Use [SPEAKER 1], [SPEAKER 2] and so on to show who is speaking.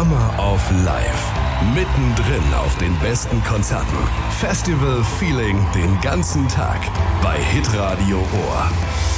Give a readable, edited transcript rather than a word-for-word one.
[SPEAKER 1] Summer of Life. Mittendrin auf den besten Konzerten. Festival Feeling den ganzen Tag bei Hitradio Ohr.